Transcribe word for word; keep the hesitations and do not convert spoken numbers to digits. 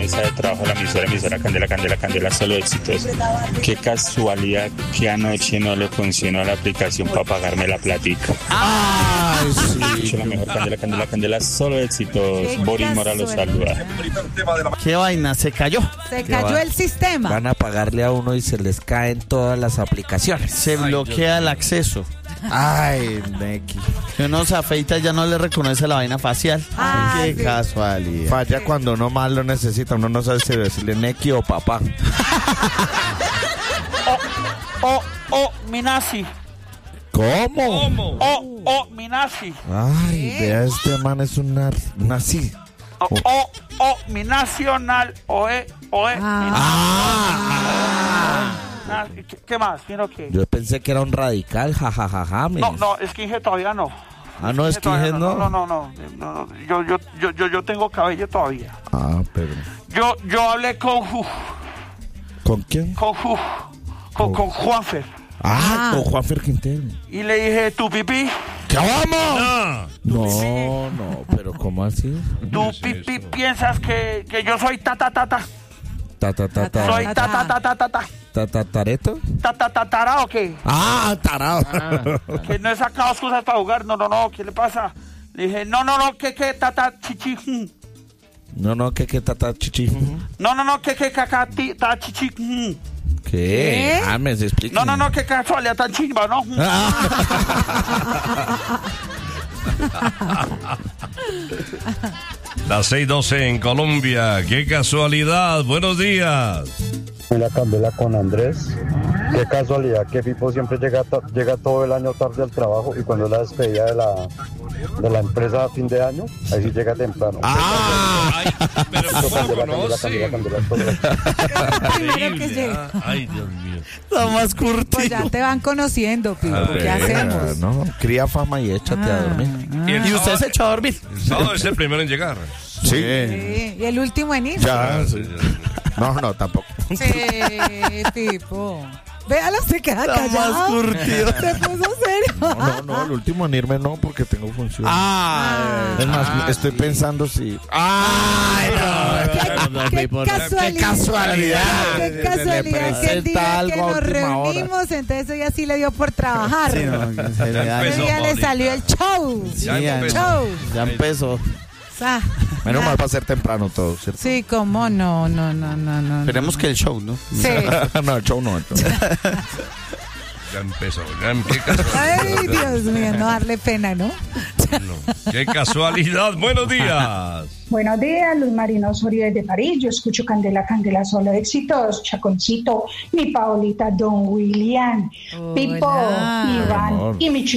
mesa de trabajo, la emisora, emisora Candela, Candela, Candela, solo éxitos. Qué casualidad que anoche no le funcionó la aplicación para pagarme la platica. ¡Ay, sí! La mejor Candela, Candela, Candela, solo éxitos. Boris Mora los saluda. ¿Qué vaina? ¿Se cayó? Se cayó el sistema. Van a pagarle a uno y se les caen todas las aplicaciones. Se bloquea el acceso. Ay, Neki. Que uno se afeita y ya no le reconoce la vaina facial. Ah, Qué sí. casualidad. Falla cuando uno más lo necesita. Uno no sabe si decirle Neki o papá. Oh, oh, mi nazi. ¿Cómo? Oh, oh, mi nazi. Ay, vea, este man es un nazi. Oh, oh, oh, mi nacional. Oe, oe. Ah. ¿Qué, qué más? ¿Quiero qué? Yo pensé que era un radical, jajajaja. No, no, es que todavía no. Ah, no, es que Todavía no. No, no, no, no, no, no. Yo, yo, yo, yo, yo tengo cabello todavía. Ah, pero. Yo, yo hablé con Ju, ¿Con quién? con Ju, con, con Juanfer. Ah, con Juanfer Quintero. Y le dije, ¿tu pipí? ¿Qué vamos? No, no, pero ¿cómo así? ¿Tu pipí piensas que, que yo soy ta ta ta ta? Ta ta ta ta. Soy ta ta ta ta ta ta. Ta ta tareto. ¿Ta ta ta tará o qué? Ah, tarado. Que no he sacado excusas para jugar. No, no, no, ¿qué le pasa? Le dije, no, no, no, que, que, ta ta chichi. mm. No, no, que que ta ta chichi. No, no, no, que, que, caca, ti, ta chichi. mm. ¿Qué? Ah, me se explica. No, no, no, que casualidad tan chimba, ¿no? Las seis doce en Colombia. ¡Qué casualidad! ¡Buenos días! La Candela con Andrés. Qué casualidad que Pipo siempre llega to- llega todo el año tarde al trabajo y cuando es la despedida de la de la empresa a fin de año, ahí sí llega temprano. Ah, Ay, pero Candela, ¿cómo lo Candela, Candela, conoce? Candela, Candela. Primero que llega. Ay, Dios mío. Está más Pues curtido. ya te van conociendo, Pipo. A ¿Qué ver, hacemos? No, cría fama y échate a dormir. Y, el ¿Y usted sábado- se echó a dormir? el sábado es el primero en llegar. Sí. Sí, y el último en ir. Ya. No, no, tampoco. Sí, Pipo. Véalo, se queda Está más callado. curtido. Se puso serio. No, no, no, el último en irme no, porque tengo función. Ah, Es más, estoy pensando si. ¡Ay, no! Qué casualidad. ¡Qué casualidad! Qué Se le casualidad que el presenta día algo que a nos última hora. reunimos, entonces hoy así le dio por trabajar. sí, no, que se le daña. Ese día le salió el show. Sí, Ya ya, empezó. Show. ya empezó. Ah, Menos ya. mal va a ser temprano todo, ¿cierto? Sí, cómo no, no, no, no, no. Esperemos que el show, ¿no? Sí. No, el show no. El show. Ya empezó. Ya, em- qué casualidad. Ay, Dios mío, no darle pena, ¿no? No. ¡Qué casualidad! ¡Buenos días! Buenos días, Luis Marino Osorio desde París. Yo escucho Candela, Candela, solo éxitos. Chaconcito, mi Paolita, Don William, Pipo, Hola. Iván Amor. y mi